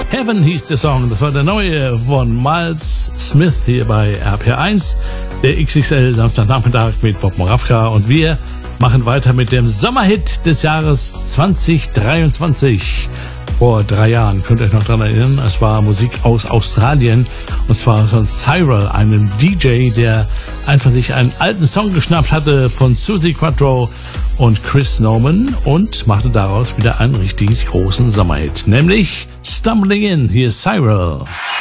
Heaven hieß der Song, das war der neue von Miles Smith hier bei RPR1, der XXL Samstagnachmittag mit Bob Moravka, und wir machen weiter mit dem Sommerhit des Jahres 2023. Vor 3 Jahren, könnt ihr euch noch daran erinnern, es war Musik aus Australien, und zwar von Cyril, einem DJ, der einfach sich einen alten Song geschnappt hatte von Suzi Quatro und Chris Norman und machte daraus wieder einen richtig großen Sommerhit, nämlich Stumbling In. Hier ist Cyril.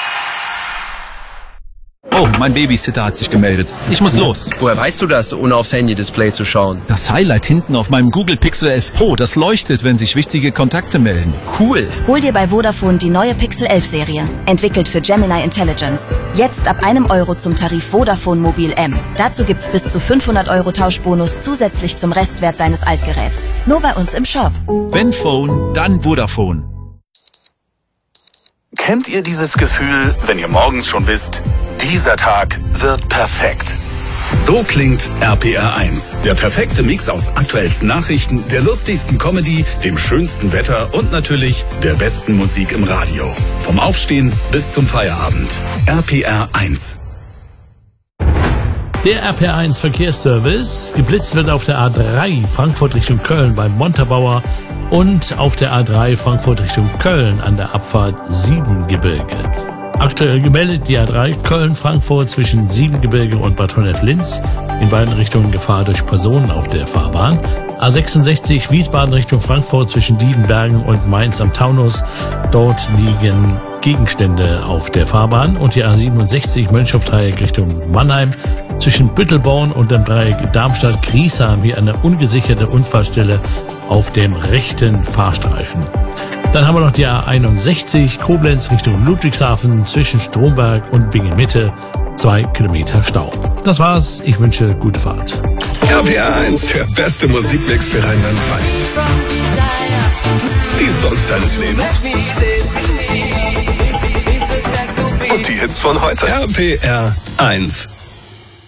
Oh, mein Babysitter hat sich gemeldet. Ich muss los. Woher weißt du das, ohne aufs Handy-Display zu schauen? Das Highlight hinten auf meinem Google Pixel 11 Pro, das leuchtet, wenn sich wichtige Kontakte melden. Cool. Hol dir bei Vodafone die neue Pixel 11 Serie, entwickelt für Gemini Intelligence. Jetzt ab €1 zum Tarif Vodafone Mobil M. Dazu gibt's bis zu 500 € Tauschbonus zusätzlich zum Restwert deines Altgeräts. Nur bei uns im Shop. Wenn Phone, dann Vodafone. Kennt ihr dieses Gefühl, wenn ihr morgens schon wisst, dieser Tag wird perfekt? So klingt RPR1. Der perfekte Mix aus aktuellsten Nachrichten, der lustigsten Comedy, dem schönsten Wetter und natürlich der besten Musik im Radio. Vom Aufstehen bis zum Feierabend. RPR1. Der RPR1 Verkehrsservice. Geblitzt wird auf der A3 Frankfurt Richtung Köln beim Montabaur und auf der A3 Frankfurt Richtung Köln an der Abfahrt Siebengebirge. Aktuell gemeldet die A3 Köln-Frankfurt zwischen Siebengebirge und Bad Honnef-Linz. In beiden Richtungen Gefahr durch Personen auf der Fahrbahn. A66 Wiesbaden Richtung Frankfurt zwischen Diedenbergen und Mainz am Taunus. Dort liegen Gegenstände auf der Fahrbahn. Und die A67 Mönchhof-Dreieck Richtung Mannheim zwischen Büttelborn und dem Dreieck Darmstadt-Griesheim hier eine ungesicherte Unfallstelle auf dem rechten Fahrstreifen. Dann haben wir noch die A61 Koblenz Richtung Ludwigshafen zwischen Stromberg und Bingen-Mitte. 2 Kilometer Stau. Das war's. Ich wünsche gute Fahrt. RPR1, der beste Musikmix für Rheinland-Pfalz. Die Songs deines Lebens. Und die Hits von heute. RPR1.